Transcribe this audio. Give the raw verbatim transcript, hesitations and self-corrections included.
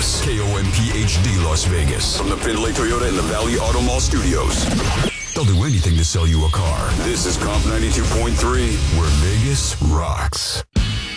Vegas. K O M P H D Las Vegas. From the Findlay Toyota in the Valley Auto Mall studios. They'll do anything to sell you a car. This is Comp ninety-two point three, where Vegas rocks.